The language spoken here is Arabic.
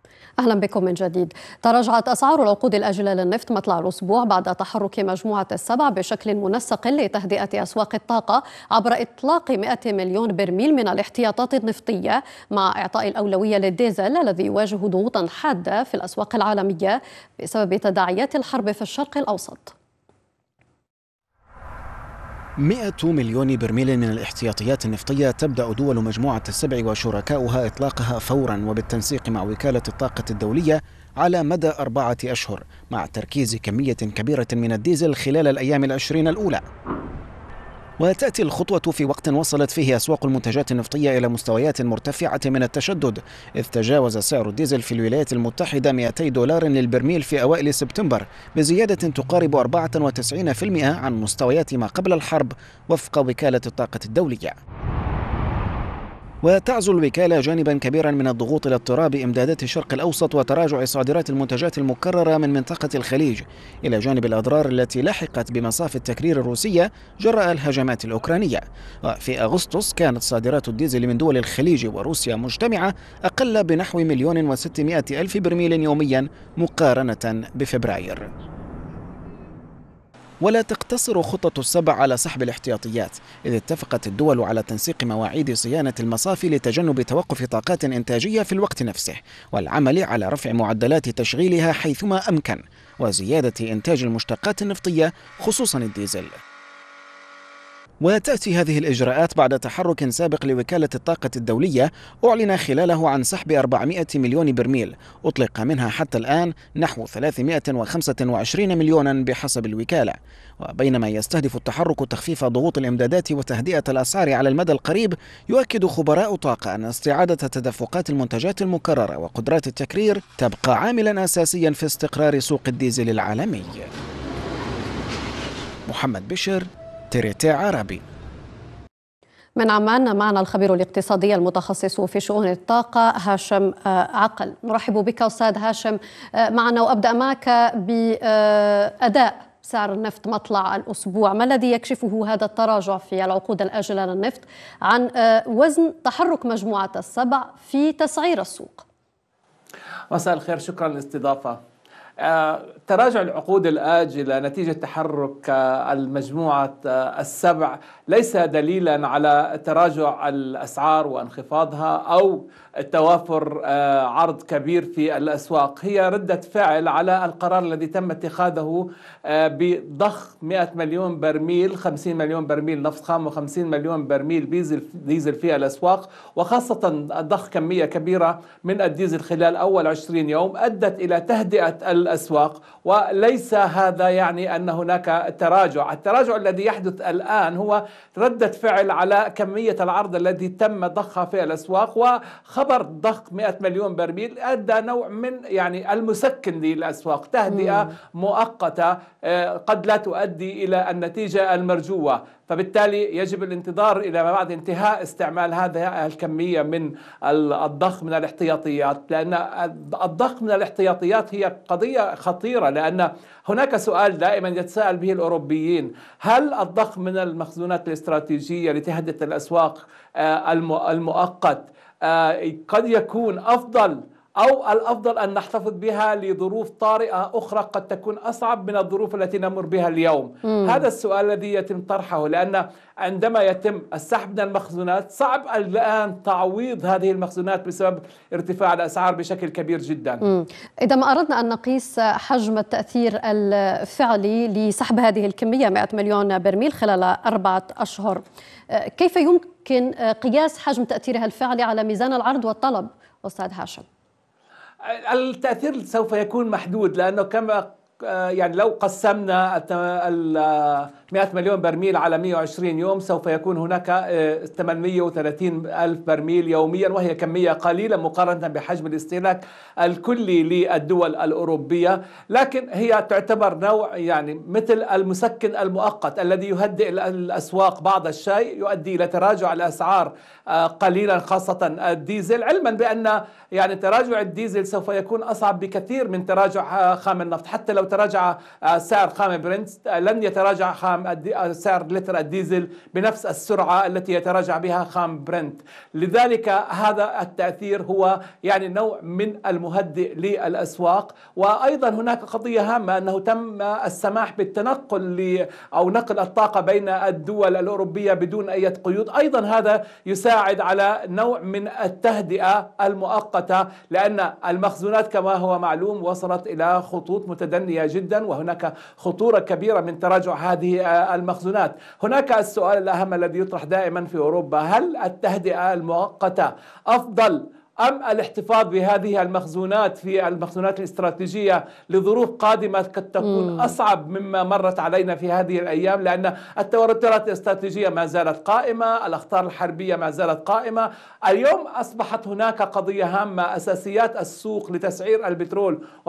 أهلا بكم من جديد. تراجعت أسعار العقود الآجلة للنفط مطلع الأسبوع بعد تحرك مجموعة السبع بشكل منسق لتهدئة أسواق الطاقة عبر إطلاق 100 مليون برميل من الاحتياطات النفطية، مع إعطاء الأولوية للديزل الذي يواجه ضغوطا حادة في الأسواق العالمية بسبب تداعيات الحرب في الشرق الأوسط. 100 مليون برميل من الاحتياطيات النفطية تبدأ دول مجموعة السبع وشركاؤها إطلاقها فورا وبالتنسيق مع وكالة الطاقة الدولية على مدى 4 أشهر، مع تركيز كمية كبيرة من الديزل خلال الأيام العشرين الأولى. وتأتي الخطوة في وقت وصلت فيه أسواق المنتجات النفطية إلى مستويات مرتفعة من التشدد، إذ تجاوز سعر الديزل في الولايات المتحدة $200 للبرميل في أوائل سبتمبر، بزيادة تقارب 94% عن مستويات ما قبل الحرب وفق وكالة الطاقة الدولية. وتعزو الوكالة جانبا كبيرا من الضغوط الاضطراب إمدادات الشرق الأوسط وتراجع صادرات المنتجات المكررة من منطقة الخليج، إلى جانب الأضرار التي لحقت بمصاف التكرير الروسية جراء الهجمات الأوكرانية. وفي أغسطس كانت صادرات الديزل من دول الخليج وروسيا مجتمعة أقل بنحو 1,600,000 برميل يوميا مقارنة بفبراير. ولا تقتصر خطة السبع على سحب الاحتياطيات، إذ اتفقت الدول على تنسيق مواعيد صيانة المصافي لتجنب توقف طاقات إنتاجية في الوقت نفسه، والعمل على رفع معدلات تشغيلها حيثما أمكن، وزيادة إنتاج المشتقات النفطية خصوصا الديزل. وتأتي هذه الإجراءات بعد تحرك سابق لوكالة الطاقة الدولية أعلن خلاله عن سحب 400 مليون برميل، أطلق منها حتى الآن نحو 325 مليونا بحسب الوكالة. وبينما يستهدف التحرك تخفيف ضغوط الإمدادات وتهدئة الأسعار على المدى القريب، يؤكد خبراء طاقة أن استعادة تدفقات المنتجات المكررة وقدرات التكرير تبقى عاملا أساسيا في استقرار سوق الديزل العالمي. محمد بشر، تريتي عربي. من عمان معنا الخبير الاقتصادي المتخصص في شؤون الطاقة هاشم عقل. نرحب بك أستاذ هاشم معنا، وأبدأ معك بأداء سعر النفط مطلع الأسبوع. ما الذي يكشفه هذا التراجع في العقود الآجلة للنفط عن وزن تحرك مجموعة السبع في تسعير السوق؟ مساء الخير، شكرا للاستضافة. تراجع العقود الآجلة نتيجة تحرك المجموعة السبع ليس دليلا على تراجع الأسعار وانخفاضها أو توافر عرض كبير في الأسواق، هي ردة فعل على القرار الذي تم اتخاذه بضخ 100 مليون برميل، 50 مليون برميل نفط خام و50 مليون برميل ديزل في الأسواق، وخاصة ضخ كمية كبيرة من الديزل خلال أول 20 يوم أدت إلى تهدئة الأسواق. وليس هذا يعني أن هناك تراجع، التراجع الذي يحدث الآن هو ردة فعل على كمية العرض الذي تم ضخها في الأسواق، وخبر ضخ 100 مليون برميل أدى نوع من يعني المسكن للأسواق، تهدئة مؤقتة قد لا تؤدي إلى النتيجة المرجوة، فبالتالي يجب الانتظار إلى ما بعد انتهاء استعمال هذه الكمية من الضخ من الاحتياطيات، لأن الضخ من الاحتياطيات هي قضية خطيرة، لأن هناك سؤال دائما يتساءل به الأوروبيين: هل الضخ من المخزونات الاستراتيجية لتهدئة الأسواق المؤقت قد يكون أفضل، أو الأفضل أن نحتفظ بها لظروف طارئة أخرى قد تكون أصعب من الظروف التي نمر بها اليوم؟ هذا السؤال الذي يتم طرحه، لأن عندما يتم السحب من المخزونات صعب الآن تعويض هذه المخزونات بسبب ارتفاع الأسعار بشكل كبير جدا. إذا ما أردنا أن نقيس حجم التأثير الفعلي لسحب هذه الكمية 100 مليون برميل خلال 4 أشهر، كيف يمكن قياس حجم تأثيرها الفعلي على ميزان العرض والطلب أستاذ هاشم؟ التأثير سوف يكون محدود، لأنه كما يعني لو قسمنا 100 مليون برميل على 120 يوم سوف يكون هناك 830 ألف برميل يوميا، وهي كمية قليلة مقارنة بحجم الاستهلاك الكلي للدول الأوروبية، لكن هي تعتبر نوع يعني مثل المسكن المؤقت الذي يهدئ الأسواق بعض الشيء، يؤدي إلى تراجع الأسعار قليلا خاصة الديزل، علما بأن يعني تراجع الديزل سوف يكون أصعب بكثير من تراجع خام النفط. حتى لو تراجع سعر خام برنت لن يتراجع سعر لتر الديزل بنفس السرعة التي يتراجع بها خام برنت. لذلك هذا التأثير هو يعني نوع من المهدئ للأسواق. وأيضا هناك قضية هامة أنه تم السماح بالتنقل أو نقل الطاقة بين الدول الأوروبية بدون أي قيود. أيضا هذا يساعد على نوع من التهدئة المؤقتة، لأن المخزونات كما هو معلوم وصلت إلى خطوط متدنية جدا، وهناك خطورة كبيرة من تراجع هذه المخزونات. هناك السؤال الأهم الذي يطرح دائما في أوروبا: هل التهدئة المؤقتة أفضل أم الاحتفاظ بهذه المخزونات في المخزونات الاستراتيجية لظروف قادمة قد تكون أصعب مما مرت علينا في هذه الأيام؟ لأن التوترات الاستراتيجية ما زالت قائمة، الأخطار الحربية ما زالت قائمة. اليوم أصبحت هناك قضية هامة: أساسيات السوق لتسعير البترول